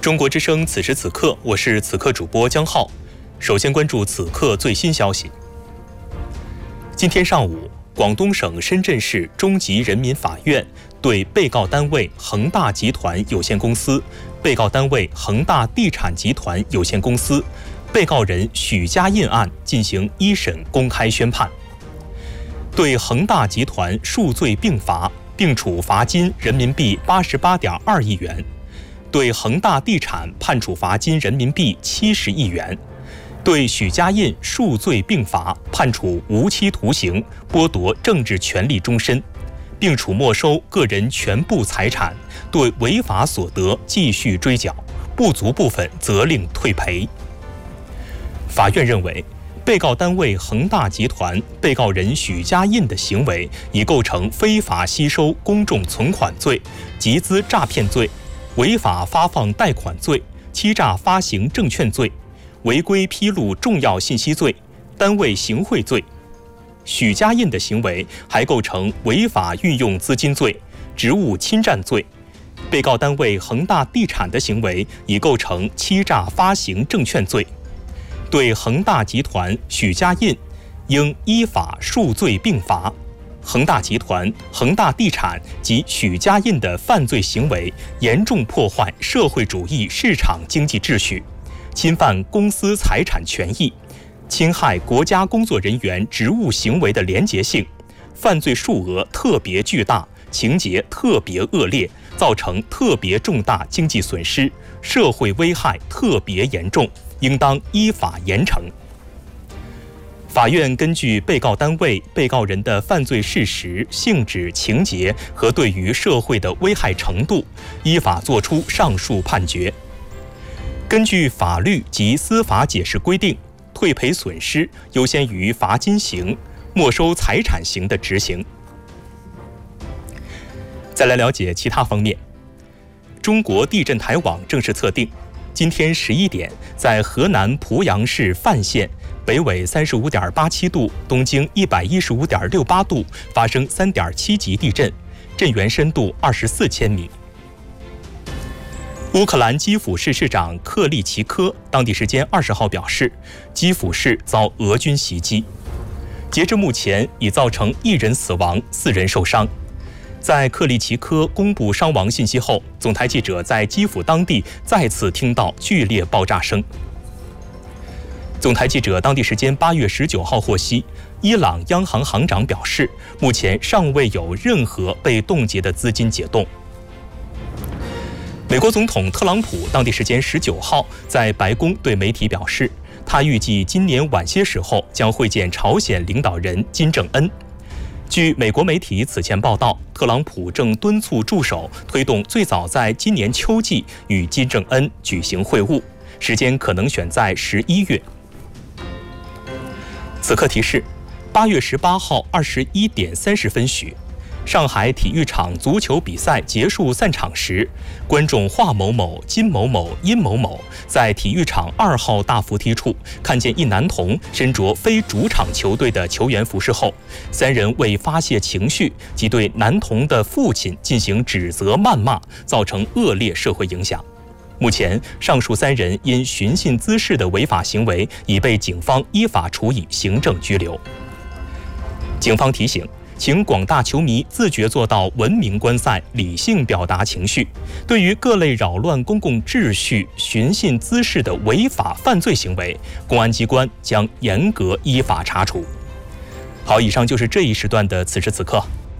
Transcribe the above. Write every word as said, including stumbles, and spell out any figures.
中国之声此时此刻，我是此刻主播江浩。首先关注此刻最新消息。今天上午，广东省深圳市中级人民法院对被告单位恒大集团有限公司、被告单位恒大地产集团有限公司、被告人许家印案进行一审公开宣判，对恒大集团数罪并罚，并处罚金人民币八十八点二亿元。对恒大地产判处罚金人民币七十亿元，对许家印数罪并罚，判处无期徒刑，剥夺政治权利终身，并处没收个人全部财产，对违法所得继续追缴，不足部分责令退赔。法院认为，被告单位恒大集团、被告人许家印的行为已构成非法吸收公众存款罪、集资诈骗罪、违法发放贷款罪、欺诈发行证券罪、违规披露重要信息罪、单位行贿罪。许家印的行为还构成违法运用资金罪、职务侵占罪。被告单位恒大地产的行为已构成欺诈发行证券罪。对恒大集团、许家印应依法数罪并罚。恒大集团、恒大地产及许家印的犯罪行为严重破坏社会主义市场经济秩序，侵犯公司财产权益，侵害国家工作人员职务行为的廉洁性，犯罪数额特别巨大，情节特别恶劣，造成特别重大经济损失，社会危害特别严重，应当依法严惩。法院根据被告单位、被告人的犯罪事实、性质、情节和对于社会的危害程度，依法作出上述判决。根据法律及司法解释规定，退赔损失优先于罚金刑、没收财产刑的执行。再来了解其他方面。中国地震台网正式测定，今天十一点，在河南濮阳市范县北纬三十五点八七度，东经一百一十五点六八度发生三点七级地震，震源深度二十四千米。乌克兰基辅市市长克利奇科当地时间二十号表示，基辅市遭俄军袭击，截至目前已造成一人死亡，四人受伤。在克利奇科公布伤亡信息后，总台记者在基辅当地再次听到剧烈爆炸声。总台记者当地时间八月十九号获悉，伊朗央行行长表示，目前尚未有任何被冻结的资金解冻。美国总统特朗普当地时间十九号在白宫对媒体表示，他预计今年晚些时候将会见朝鲜领导人金正恩。据美国媒体此前报道，特朗普正敦促助手推动最早在今年秋季与金正恩举行会晤，时间可能选在十一月。此刻提示：八月十八号二十一点三十分许，上海体育场足球比赛结束散场时，观众华某某、金某某、殷某某在体育场二号大扶梯处看见一男童身着非主场球队的球员服饰后，三人为发泄情绪即对男童的父亲进行指责谩骂，造成恶劣社会影响。目前，上述三人因寻衅滋事的违法行为已被警方依法处以行政拘留。警方提醒，请广大球迷自觉做到文明观赛、理性表达情绪。对于各类扰乱公共秩序、寻衅滋事的违法犯罪行为，公安机关将严格依法查处。好，以上就是这一时段的此时此刻，